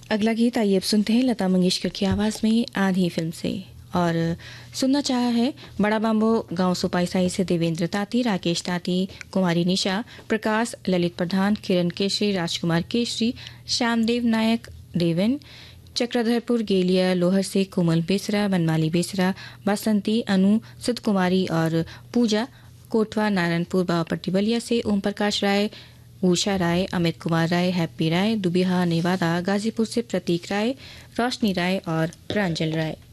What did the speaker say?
अगला गीत आइए अब सुनते हैं लता मंगेशकर की आवाज़ में आधी फिल्म से। और सुनना चाहा है बड़ा बाम्बो गांव सुपाईसाई से देवेंद्र ताती, राकेश ताती, कुमारी निशा, प्रकाश, ललित प्रधान, किरण केशरी, राजकुमार केशरी, श्यामदेव नायक, देवन, चक्रधरपुर गेलिया लोहर से कोमल बेसरा, बनमाली बेसरा, बासंती, अनु, सिद्ध कुमारी और पूजा, कोटवा नारायणपुर बावापट्टी बलिया से ओम प्रकाश राय, उषा राय, अमित कुमार राय, हैप्पी राय, दुबिहा नेवादा, गाजीपुर से प्रतीक राय, रोशनी राय और प्रांजल राय।